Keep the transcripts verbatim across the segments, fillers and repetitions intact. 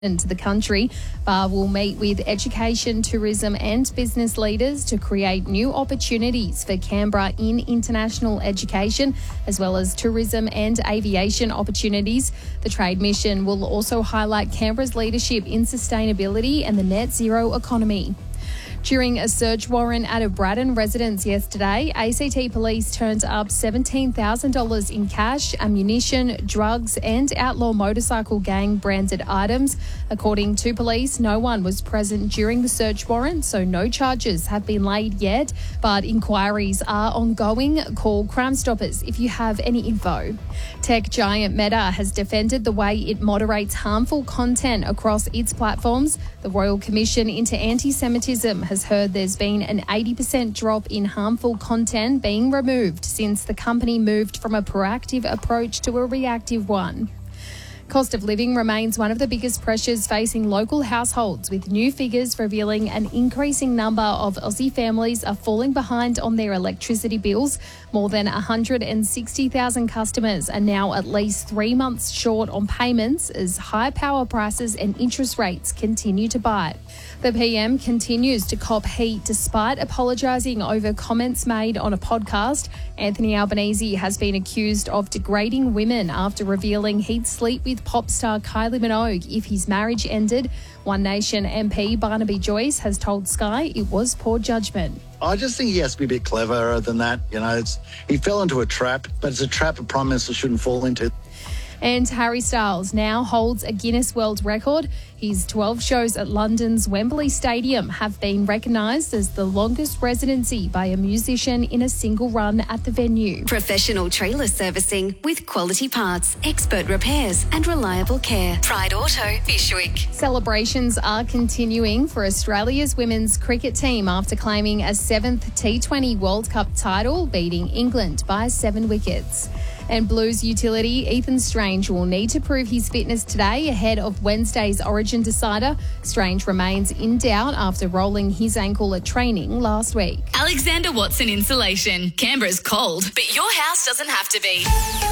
into the country. Barr will meet with education, tourism and business leaders to create new opportunities for Canberra in international education, as well as tourism and aviation opportunities. The trade mission will also highlight Canberra's leadership in sustainability and the net zero economy. During a search warrant at a Braddon residence yesterday, A C T police turned up seventeen thousand dollars in cash, ammunition, drugs and outlaw motorcycle gang branded items. According to police, no one was present during the search warrant, so no charges have been laid yet, but inquiries are ongoing. Call Crime Stoppers if you have any info. Tech giant Meta has defended the way it moderates harmful content across its platforms. The Royal Commission into Anti-Semitism has heard there's been an eighty percent drop in harmful content being removed since the company moved from a proactive approach to a reactive one. Cost of living remains one of the biggest pressures facing local households, with new figures revealing an increasing number of Aussie families are falling behind on their electricity bills. More than one hundred sixty thousand customers are now at least three months short on payments as high power prices and interest rates continue to bite. The P M continues to cop heat despite apologising over comments made on a podcast. Anthony Albanese has been accused of degrading women after revealing he'd sleep with pop star Kylie Minogue if his marriage ended. One Nation M P Barnaby Joyce has told Sky it was poor judgment. I just think he has to be a bit cleverer than that. You know, it's, he fell into a trap, but it's a trap a Prime Minister shouldn't fall into. And Harry Styles now holds a Guinness World Record. His twelve shows at London's Wembley Stadium have been recognised as the longest residency by a musician in a single run at the venue. Professional trailer servicing with quality parts, expert repairs and reliable care. Pride Auto, Fishwick. Celebrations are continuing for Australia's women's cricket team after claiming a seventh T twenty World Cup title, beating England by seven wickets. And Blues utility Ethan Strange will need to prove his fitness today ahead of Wednesday's Origin decider. Strange remains in doubt after rolling his ankle at training last week. Alexander Watson Insulation. Canberra's cold, but your house doesn't have to be.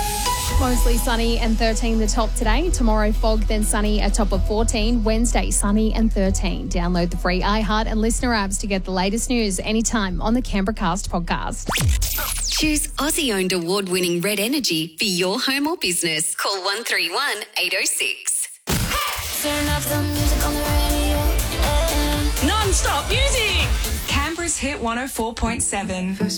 Mostly sunny and thirteen the top today. Tomorrow fog, then sunny, a top of fourteen. Wednesday sunny and thirteen. Download the free iHeart and Listener apps to get the latest news anytime on the Canberra Cast podcast. Choose Aussie-owned award-winning Red Energy for your home or business. Call one three one, eight oh six. Turn off the music on the radio. Non-stop music. Canberra's Hit one oh four point seven.